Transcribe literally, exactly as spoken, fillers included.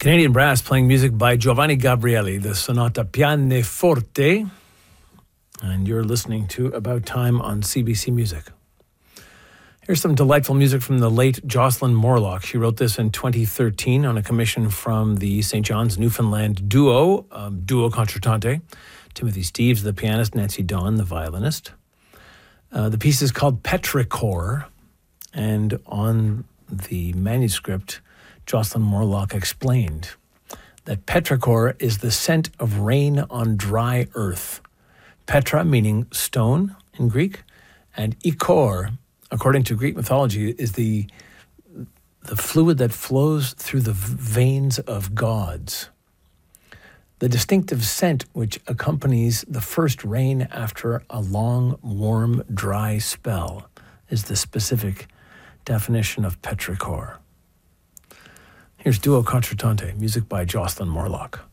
Canadian Brass playing music by Giovanni Gabrieli, the Sonata Pianoforte. And you're listening to About Time on C B C Music. Here's some delightful music from the late Jocelyn Morlock. She wrote this in twenty thirteen on a commission from the Saint John's, Newfoundland duo, um, Duo Concertante. Timothy Steeves, the pianist, Nancy Dawn, the violinist. Uh, the piece is called Petrichor, and on the manuscript, Jocelyn Morlock explained that petrichor is the scent of rain on dry earth. Petra meaning stone in Greek, and ichor, according to Greek mythology, is the the fluid that flows through the veins of gods. The distinctive scent which accompanies the first rain after a long, warm, dry spell is the specific definition of petrichor. Here's Duo Concertante, music by Jocelyn Morlock.